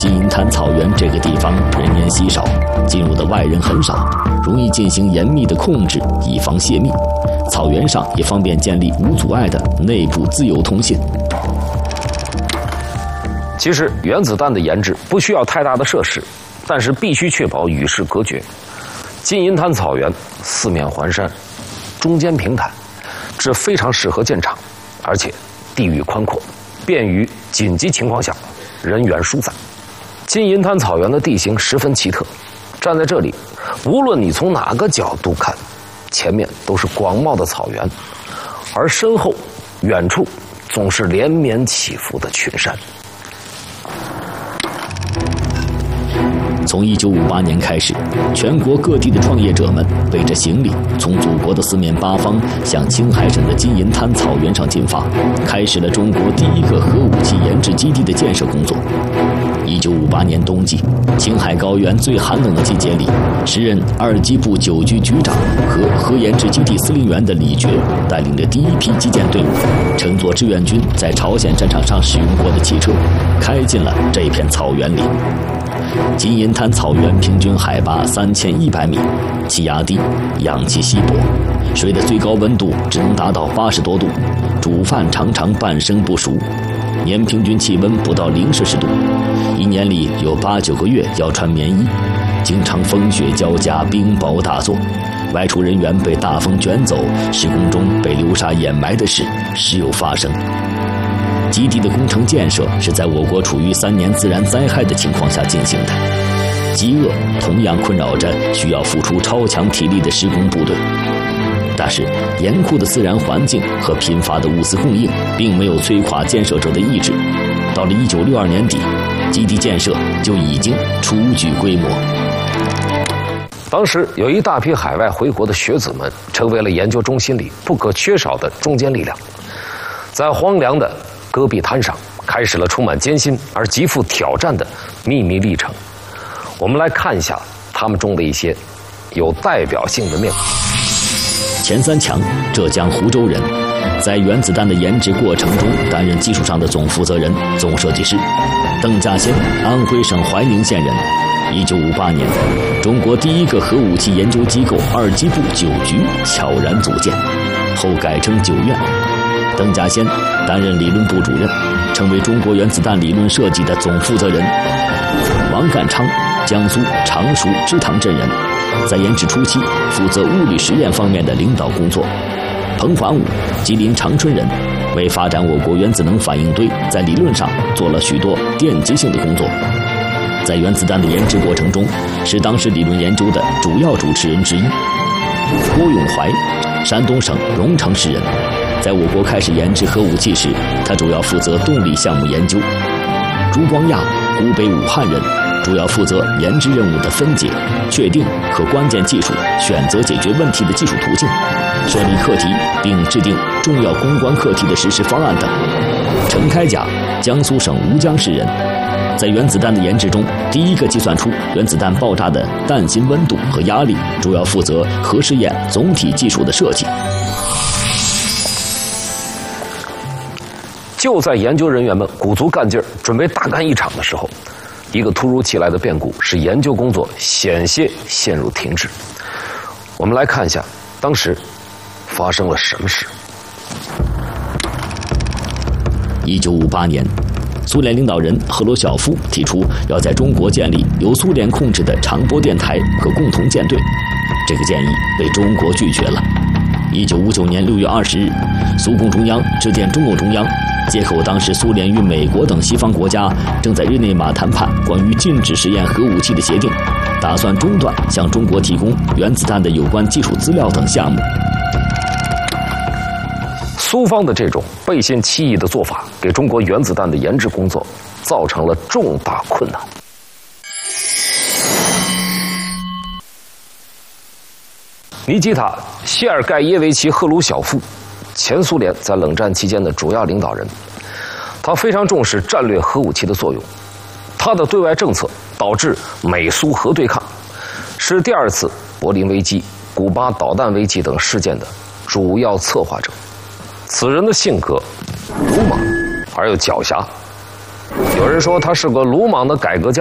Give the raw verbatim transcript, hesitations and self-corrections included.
金银滩草原这个地方人烟稀少，进入的外人很少，容易进行严密的控制，以防泄密。草原上也方便建立无阻碍的内部自由通信。 其实原子弹的研制不需要太大的设施，但是必须确保与世隔绝。金银滩草原四面环山，中间平坦，这非常适合建厂，而且地域宽阔，便于紧急情况下人员疏散。金银滩草原的地形十分奇特，站在这里，无论你从哪个角度看，前面都是广袤的草原，而身后远处总是连绵起伏的群山。 从一九五八年开始，全国各地的创业者们背着行李，从祖国的四面八方向青海省的金银滩草原上进发，开始了中国第一个核武器研制基地的建设工作。一九五八年冬季，青海高原最寒冷的季节里，时任二机部九局局长和核研制基地司令员的李觉带领着第一批基建队伍，乘坐志愿军在朝鲜战场上使用过的汽车，开进了这片草原里。金银滩草原平均海拔三千一百米，气压低，氧气稀薄，水的最高温度只能达到八十多度，煮饭常常半生不熟，年平均气温不到零摄氏度，一年里有八九个月要穿棉衣，经常风雪交加，冰雹大作，外出人员被大风卷走，施工中被流沙掩埋的事时有发生。基地的工程建设是在我国处于三年自然灾害的情况下进行的，饥饿同样困扰着需要付出超强体力的施工部队。但是严酷的自然环境和贫乏的物资供应并没有摧垮建设者的意志。到了一九六二年底，基地建设就已经初具规模。 当时有一大批海外回国的学子们，成为了研究中心里不可缺少的中坚力量，在荒凉的戈壁滩上开始了充满艰辛而极富挑战的秘密历程。我们来看一下他们中的一些有代表性的面孔。 钱三强，浙江湖州人，在原子弹的研制过程中担任技术上的总负责人、总设计师。邓稼先，安徽省怀宁县人。一九五八年，中国第一个核武器研究机构二机部九局悄然组建，后改称九院。邓稼先担任理论部主任，成为中国原子弹理论设计的总负责人。王干昌，江苏常熟支塘镇人，在研制初期负责物理实验方面的领导工作。彭桓武，吉林长春人，为发展我国原子能反应堆，在理论上做了许多奠基性的工作。在原子弹的研制过程中，是当时理论研究的主要主持人之一。郭永怀，山东省荣成市人，在我国开始研制核武器时，他主要负责动力项目研究。朱光亚，湖北武汉人，主要负责研制任务的分解、确定和关键技术，选择解决问题的技术途径，设立课题并制定重要攻关课题的实施方案等。陈开甲，江苏省吴江市人，在原子弹的研制中，第一个计算出原子弹爆炸的弹芯温度和压力，主要负责核试验总体技术的设计。就在研究人员们鼓足干劲儿，准备大干一场的时候，一个突如其来的变故使研究工作险些陷入停滞。我们来看一下当时发生了什么事。 一九五八年，苏联领导人赫鲁晓夫提出要在中国建立由苏联控制的长波电台和共同舰队，这个建议被中国拒绝了。一九五九年六月二十日，苏共中央致电中共中央，借口当时苏联与美国等西方国家正在日内瓦谈判关于禁止实验核武器的协定，打算中断向中国提供原子弹的有关技术资料等项目。 苏方的这种背信弃义的做法，给中国原子弹的研制工作造成了重大困难。尼基塔·谢尔盖耶维奇·赫鲁晓夫，前苏联在冷战期间的主要领导人，他非常重视战略核武器的作用。他的对外政策导致美苏核对抗，是第二次柏林危机、古巴导弹危机等事件的主要策划者。此人的性格鲁莽而又狡黠， 有人说他是个鲁莽的改革家。